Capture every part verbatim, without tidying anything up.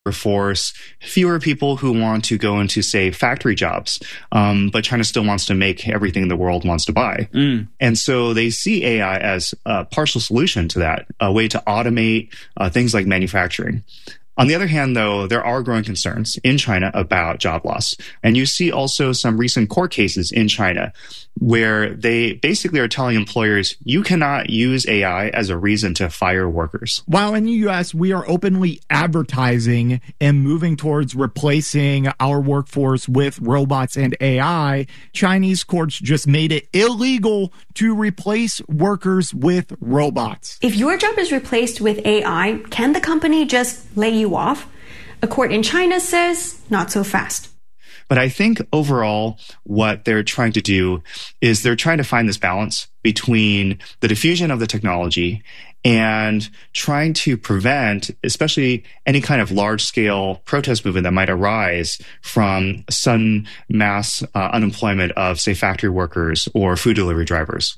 force, fewer people who want to go into, say, factory jobs. Um, but China still wants to make everything the world wants to buy. Mm. And so they see A I as a partial solution to that, a way to automate uh, things like manufacturing. On the other hand, though, there are growing concerns in China about job loss. And you see also some recent court cases in China where they basically are telling employers, you cannot use A I as a reason to fire workers. While in the U S, we are openly advertising and moving towards replacing our workforce with robots and A I, Chinese courts just made it illegal to replace workers with robots. If your job is replaced with A I, can the company just lay you off? A court in China says not so fast. But I think overall, what they're trying to do is they're trying to find this balance between the diffusion of the technology and trying to prevent, especially any kind of large-scale protest movement that might arise from sudden mass uh, unemployment of, say, factory workers or food delivery drivers.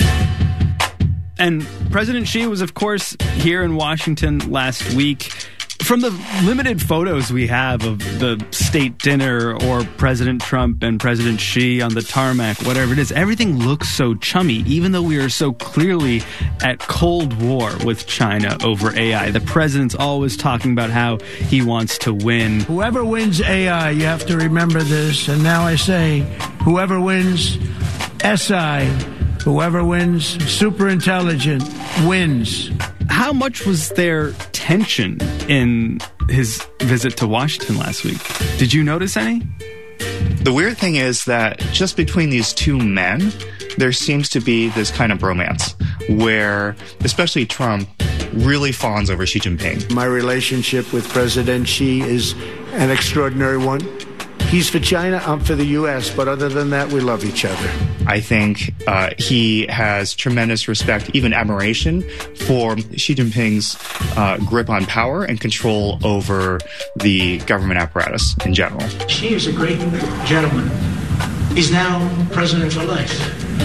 And President Xi was, of course, here in Washington last week. From the limited photos we have of the state dinner or President Trump and President Xi on the tarmac, whatever it is, everything looks so chummy, even though we are so clearly at Cold War with China over A I. The president's always talking about how he wants to win. Whoever wins A I, you have to remember this, and now I say, whoever wins S I, whoever wins super intelligent, wins. How much was there tension in his visit to Washington last week? Did you notice any? The weird thing is that just between these two men, there seems to be this kind of bromance where, especially Trump, really fawns over Xi Jinping. My relationship with President Xi is an extraordinary one. He's for China, I'm for the U S, but other than that, we love each other. I think uh, he has tremendous respect, even admiration, for Xi Jinping's uh, grip on power and control over the government apparatus in general. Xi is a great gentleman. He's now president for life.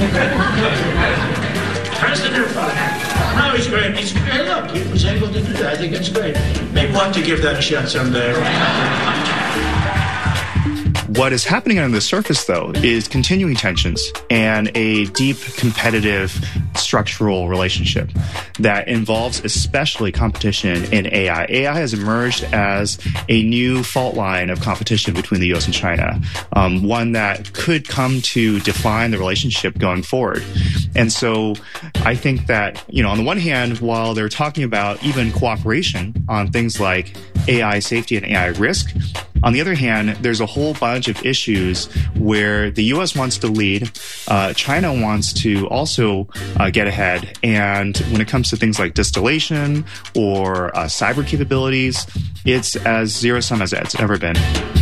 President for life. No, he's great. He's great. Look, he was able to do that. I think it's great. Maybe want to give that a shot someday. What is happening under the surface, though, is continuing tensions and a deep competitive structural relationship that involves especially competition in A I. A I has emerged as a new fault line of competition between the U S and China, um, one that could come to define the relationship going forward. And so I think that, you know, on the one hand, while they're talking about even cooperation on things like A I safety and A I risk, on the other hand, there's a whole bunch of issues where the U S wants to lead, uh, China wants to also uh, get ahead, and when it comes to things like distillation or uh, cyber capabilities, it's as zero-sum as it's ever been.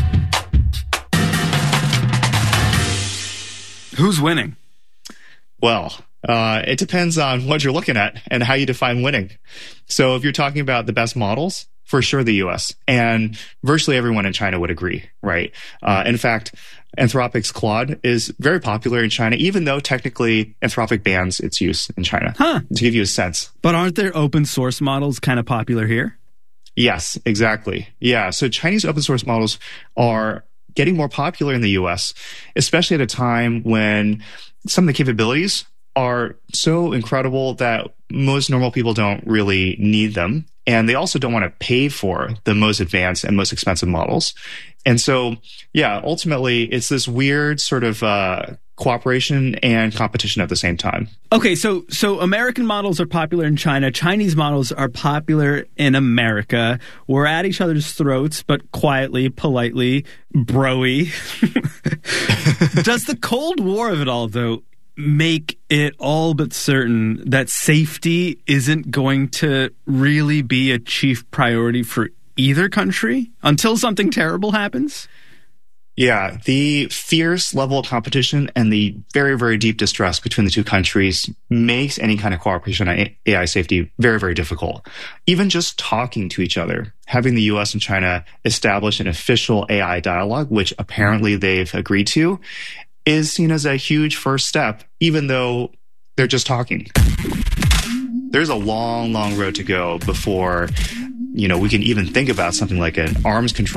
Who's winning? Well, uh, it depends on what you're looking at and how you define winning. So if you're talking about the best models, for sure the U S. And virtually everyone in China would agree, right? Uh, in fact, Anthropic's Claude is very popular in China, even though technically Anthropic bans its use in China. Huh. To give you a sense. But aren't there open source models kind of popular here? Yes, exactly. Yeah. So Chinese open source models are getting more popular in the U S, especially at a time when some of the capabilities are so incredible that most normal people don't really need them. And they also don't want to pay for the most advanced and most expensive models. And so, yeah, ultimately, it's this weird sort of uh, cooperation and competition at the same time. Okay, so so American models are popular in China. Chinese models are popular in America. We're at each other's throats, but quietly, politely, bro-y. Does the Cold War of it all, though, make it all but certain that safety isn't going to really be a chief priority for either country until something terrible happens? Yeah, the fierce level of competition and the very, very deep distrust between the two countries makes any kind of cooperation on A I safety very, very difficult. Even just talking to each other, having the U S and China establish an official A I dialogue, which apparently they've agreed to, is seen as a huge first step, even though they're just talking. There's a long, long road to go before you know, we can even think about something like an arms control